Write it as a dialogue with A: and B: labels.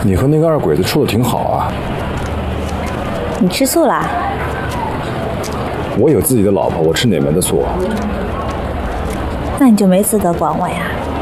A: 你和那个二鬼子处的挺好啊。
B: 你吃醋啦？
A: 我有自己的老婆，我吃哪门的醋？
B: 那你就没资格管我呀。